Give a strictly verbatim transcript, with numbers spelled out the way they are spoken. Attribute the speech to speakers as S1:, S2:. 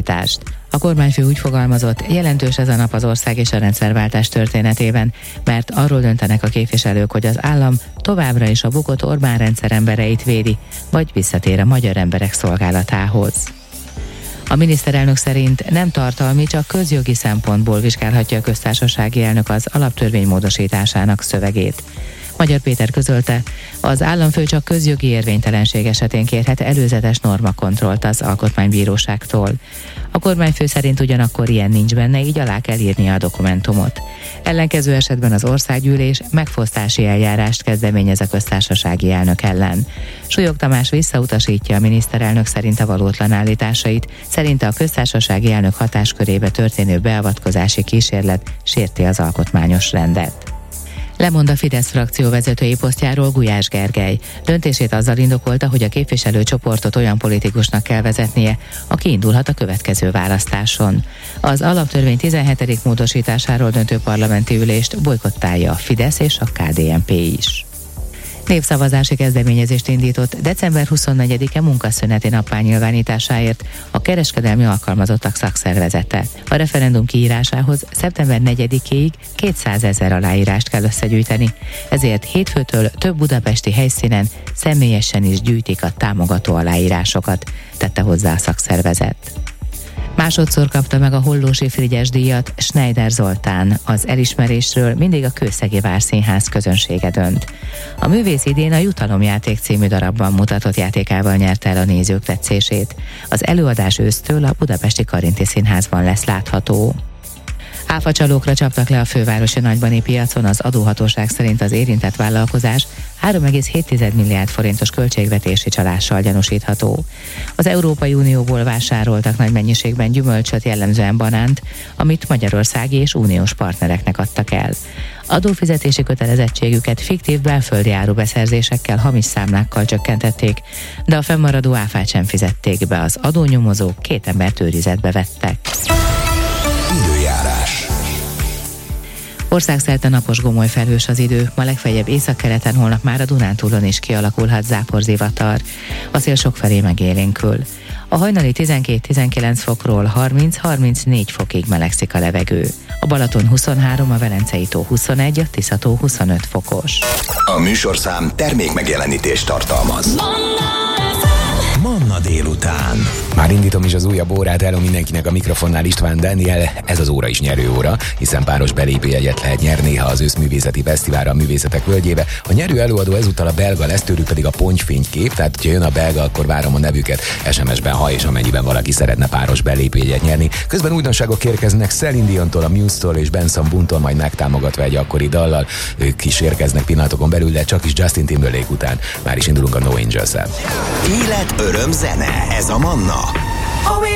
S1: módosítást. A kormányfő úgy fogalmazott, jelentős ez a nap az ország és a rendszerváltás történetében, mert arról döntenek a képviselők, hogy az állam továbbra is a bukott Orbán rendszer embereit védi, vagy visszatér a magyar emberek szolgálatához. A miniszterelnök szerint nem tartalmi, csak közjogi szempontból vizsgálhatja a köztársasági elnök az alaptörvény módosításának szövegét. Magyar Péter közölte, az államfő csak közjogi érvénytelenség esetén kérhet előzetes normakontrollt az alkotmánybíróságtól. A kormányfő szerint ugyanakkor ilyen nincs benne, így alá kell írnia a dokumentumot. Ellenkező esetben az országgyűlés megfosztási eljárást kezdeményez a köztársasági elnök ellen. Súlyog Tamás visszautasítja a miniszterelnök szerint a valótlan állításait, szerinte a köztársasági elnök hatáskörébe történő beavatkozási kísérlet sérti az alkotmányos rendet. Lemond a Fidesz frakció vezetői posztjáról Gulyás Gergely. Döntését azzal indokolta, hogy a képviselőcsoportot olyan politikusnak kell vezetnie, aki indulhat a következő választáson. Az alaptörvény tizenhetedik módosításáról döntő parlamenti ülést bojkottálja a Fidesz és a ká dé en pé is. Népszavazási kezdeményezést indított december huszonnegyedike munkaszüneti napványnyilvánításáért a kereskedelmi alkalmazottak szakszervezete. A referendum kiírásához szeptember negyedikéig kétszázezer aláírást kell összegyűjteni, ezért hétfőtől több budapesti helyszínen személyesen is gyűjtik a támogató aláírásokat, tette hozzá a szakszervezet. Másodszor kapta meg a Hollósy Frigyes díjat Schneider Zoltán. Az elismerésről mindig a Kőszegi Várszínház közönsége dönt. A művész idén a Jutalomjáték című darabban mutatott játékával nyerte el a nézők tetszését. Az előadás ősztől a Budapesti Karinti Színházban lesz látható. Áfacsalókra csaptak le a fővárosi nagybani piacon, az adóhatóság szerint az érintett vállalkozás három egész hét milliárd forintos költségvetési csalással gyanúsítható. Az Európai Unióból vásároltak nagy mennyiségben gyümölcsöt, jellemzően banánt, amit magyarországi és uniós partnereknek adtak el. Adófizetési kötelezettségüket fiktív belföldi árubeszerzésekkel, hamis számlákkal csökkentették, de a fennmaradó áfát sem fizették be, az adónyomozók két embert őrizetbe vettek.
S2: Időjárás.
S1: Országszerte napos gomoly felhős az idő, ma legfeljebb északkeleten, holnap már a Dunántúlon is kialakulhat záporzivatar. A szél sokfelé megélénkül. A hajnali tizenkét-tizenkilenc fokról harminc-harmincnégy fokig melegszik a levegő. A Balaton huszonhárom, a Velencei tó huszonegy, a Tisza-tó huszonöt fokos.
S2: A műsorszám termék megjelenítést tartalmaz. Manna délután.
S3: Már indítom is az újabb órát, hello mindenkinek, a mikrofonnál István Daniel. Ez az óra is nyerő óra, hiszen páros belépőjegyet lehet nyerni, ha az őszművészeti fesztiválra a Művészetek Völgyébe. A nyerő előadó ezúttal a belga lesz, tőlük pedig a Pontyfénykép, tehát ha jön a belga, akkor várom a nevüket es em es-ben, ha és amennyiben valaki szeretne páros belépőjegyet nyerni. Közben újdonságok érkeznek Celine Diontól, a Muse-tól és Benson Boone-tól, majd megtámogatva egy akkori dallal. Ők is érkeznek pillanatokon belül, de csak is Justin Timberlake után. Már is indulunk a No Angels-el.
S2: Élet, öröm, zene. Ez a Manna.